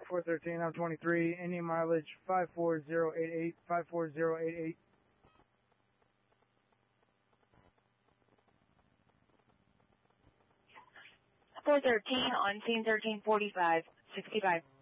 413, I'm 23, Indian mileage 54088, 54088. .413 on scene 1345, 65.